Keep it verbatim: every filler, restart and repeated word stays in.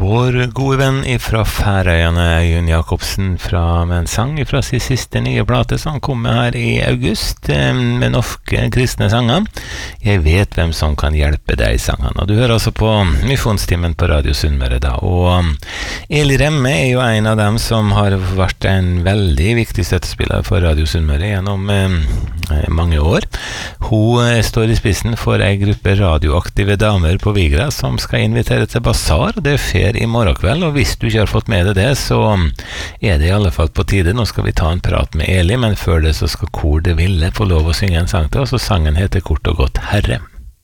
Vår gode venn fra Færøyene, Jon Jakobsen, fra, med en sang fra sin siste nye plate som kommer her i august, med norske kristne sanger. Jeg vet hvem som kan hjelpe deg i sangene. Og du hører altså på Misjonstimen på Radio Sunnmøre da. Og Eli Remme er jo en av dem som har vært en veldig viktig støttespiller for Radio Sunnmøre gjennom eh, mange år. Hun eh, står i spissen for en gruppe radioaktive damer på Vigra som skal invitere til basar. Det fer i morgen kveld, og hvis du ikke har fått med deg det, så er det i alle fall på tide. Nå skal vi ta en prat med Eli, men før det så skal Kor det Ville få lov å synge en sang til oss, og sangen heter kort og godt Herre.